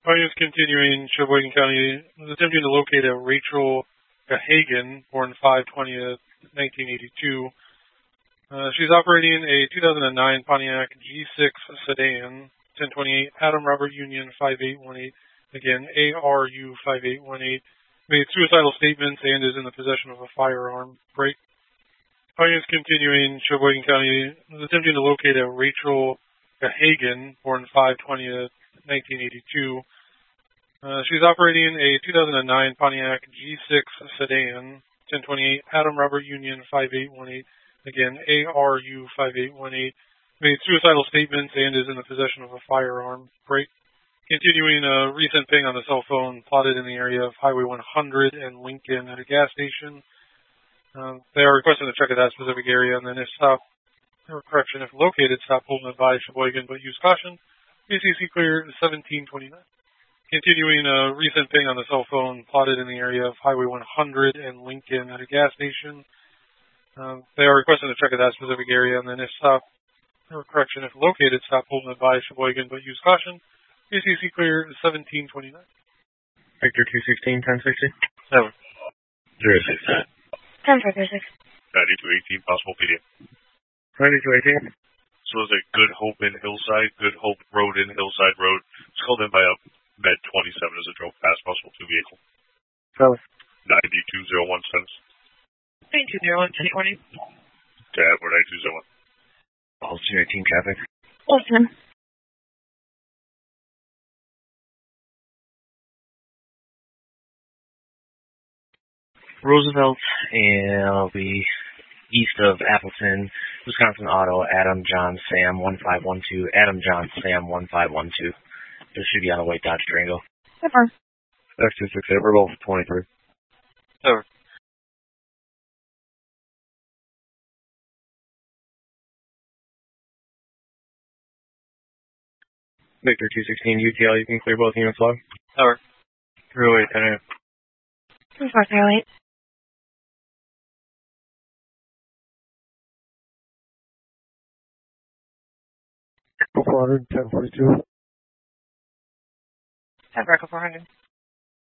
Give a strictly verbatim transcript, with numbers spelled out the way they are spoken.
Audience continuing, Sheboygan County was attempting to locate a Rachel Gahagan, born five twentieth nineteen eighty-two. Uh, she's operating a two thousand nine Pontiac G six sedan, ten twenty-eight Adam Robert Union five eight one eight, again A R U five eight one eight, made suicidal statements and is in the possession of a firearm. Break. Audience continuing, Sheboygan County was attempting to locate a Rachel Gahagan, born five twentieth nineteen eighty-two. Uh, she's operating a two thousand nine Pontiac G six sedan, ten twenty-eight Adam Robert Union five eight one eight, again A R U five eight one eight, made suicidal statements and is in the possession of a firearm. Break. Continuing, a recent ping on the cell phone plotted in the area of Highway one hundred and Lincoln at a gas station. Uh, they are requesting to check at that specific area, and then if stopped, or correction, if located, stop, hold, and advise Sheboygan, but use caution. A C C clear seventeen twenty-nine. Continuing, a recent ping on the cell phone plotted in the area of Highway one hundred and Lincoln at a gas station. Uh, they are requesting to check at that specific area, and then if stopped, or correction, if located, stop, hold, and advise Sheboygan, but use caution. A C C clear seventeen twenty-nine. Victor two sixteen, ten sixty. Seven. zero six. ten fifty-six. ninety-two eighteen, possible P D. ninety-two eighteen. So is it Good Hope in Hillside, Good Hope Road in Hillside Road? It's called in by a Med twenty-seven as it drove past possible two vehicle. Seven. ninety-two oh one cents. ninety-two oh one, ten twenty. Tab, we're ninety-two oh one. All two eighteen traffic. Awesome. Roosevelt, and it'll be east of Appleton, Wisconsin Auto, Adam John Sam one five one two, Adam John Sam one five one two. This should be on the white Dodge Durango. Never. X two six eight, we're both twenty-three. Over. Victor two sixteen, U T L, you can clear both units log. Over. three oh eight, ten a.m. three four zero eight. four hundred, ten forty-two. Have Record four hundred.